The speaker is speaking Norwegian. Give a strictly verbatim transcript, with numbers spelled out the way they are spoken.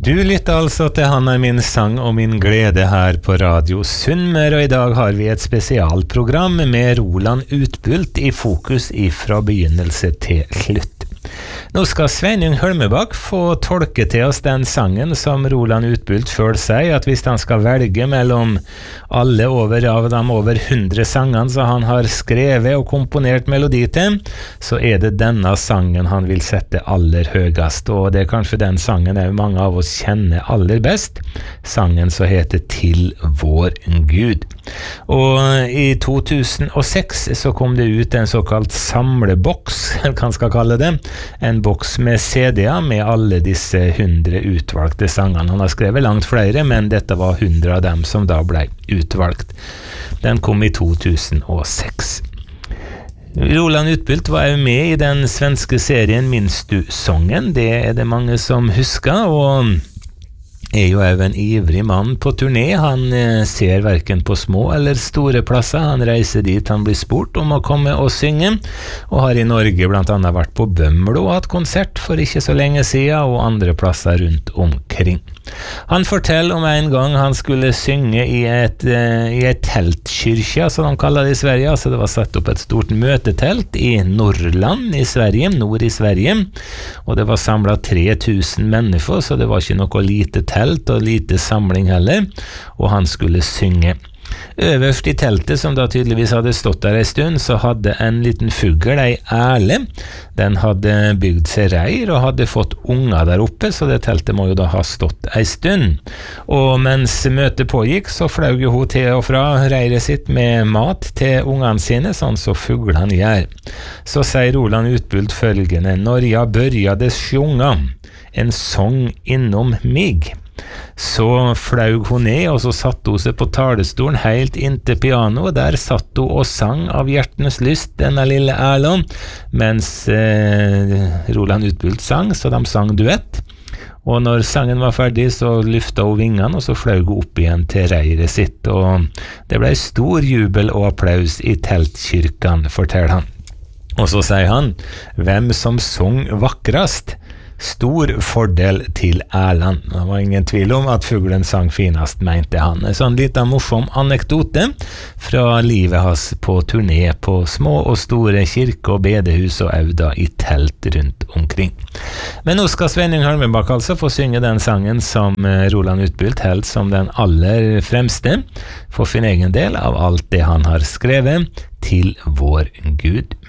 Du lytter altså til Han er min sang og min glede her på Radio Sunnmøre, og i dag har vi et spesialprogram med Roland Utbult i fokus ifra begynnelse til slutt. Nå skal Sveinung Hølmebakk få tolke til oss den sangen som Roland Utbult føler seg, at hvis han skal velge mellom alle over av de over hundre sangene som han har skrevet og komponert melodi til, så er det denne sangen han vil sette aller høyest, og det er kanskje den sangen er mange av oss kjenner aller best, sangen som heter Til vår Gud. Og i to tusen og seks så kom det ut en såkalt samleboks, hva man skal kalle det, en boks med C D-er med alle disse hundre utvalgte sangene. Han har skrevet langt flere, men dette var hundre av dem som da ble utvalgt. Den kom i to tusen og seks. Roland Utbult var jo med i den svenske serien Minst du-songen, det er det mange som husker, og er jo også en ivrig mann på turné. Han eh, ser hverken på små eller store plasser. Han reiser dit han blir spurt om å komme og synge, og har i Norge blant annet vært på Bømlo og hatt konsert for ikke så lenge siden, og andre plasser rundt omkring. Han forteller om en gang han skulle synge i et, eh, i et teltkyrkja, som de kaller det i Sverige. Altså det var satt opp et stort møtetelt i Norrland i Sverige, nord i Sverige, og det var samlet tre tusen mennesker, så det var ikke noe lite telt og lite samling heller, og han skulle synge. Øverst i teltet, som da tydeligvis hadde stått der en stund, så hadde en liten fugl, ei ærle. Den hadde bygd seg reir og hadde fått unger der oppe, så det teltet må jo da ha stått ei stund. Og mens møtet pågikk, så fløy hun til og fra reiret sitt med mat til ungene sine, sånn så fuglene gjør. Så sier Roland Utbult følgende: «Når jeg børjade sjunga en sång innom mig, så fløy hun ned, og så satt hun seg på talerstolen helt inntil piano, og der satt hun og sang av hjertenes lyst, denne lille Erland, mens eh, Roland Utbult sang, så de sang duett. Og når sangen var ferdig, så lyfta hun vingene, og så fløy hun opp igjen til reiret sitt, og det ble stor jubel og applaus i teltkyrkan, forteller han. Og så sier han: «Hvem som sang vakrast? Stor fordel til Erland.» Det var ingen tvil om at fuglen sang finast, mente han. En sånn liten morsom anekdote fra livet hans på turné på små og store kirker og bedehus og auda i telt rundt omkring. Men nå skal Sveinung Hølmebakk altså få synge den sangen som Roland Utbult held som den aller fremste, for sin egen del av alt det han har skrevet, Til vår Gud.